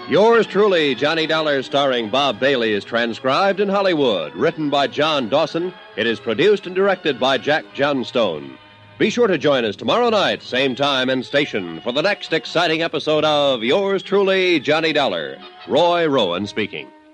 Yours truly, Johnny Dollar, starring Bob Bailey, is transcribed in Hollywood. Written by John Dawson, it is produced and directed by Jack Johnstone. Be sure to join us tomorrow night, same time and station, for the next exciting episode of Yours truly, Johnny Dollar. Roy Rowan speaking.